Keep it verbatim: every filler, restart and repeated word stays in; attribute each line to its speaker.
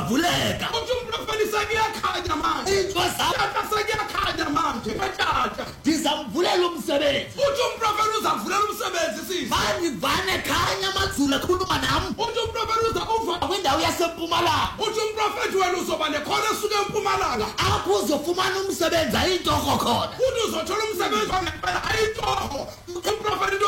Speaker 1: kuzavuleka
Speaker 2: uthi umprofeti sekuyakhanya manje
Speaker 1: into zami
Speaker 2: tata sekuyakhanya manje tata
Speaker 1: ndizamvulela umsebenzi
Speaker 2: uthi umprofeti uzavulela umsebenzi sisi
Speaker 1: manje vane khanya mazulu ekhuluma nami
Speaker 2: uthi umprofeti uza uva
Speaker 1: kwindawo yasempumalanga
Speaker 2: uthi umprofeti wena uzoba nekhona esuka empumalanga
Speaker 1: apho uzofumana umsebenzi ayintorho khona
Speaker 2: uthi uzothola umsebenzi wangempela ayitoho umprofeti